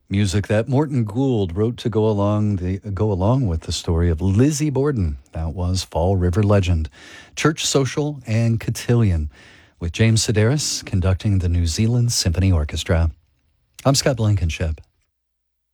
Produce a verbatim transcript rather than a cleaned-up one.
Music that Morton Gould wrote to go along the go along with the story of Lizzie Borden. That was Fall River Legend, Church Social, and Cotillion, with James Sedaris conducting the New Zealand Symphony Orchestra. I'm Scott Blankenship.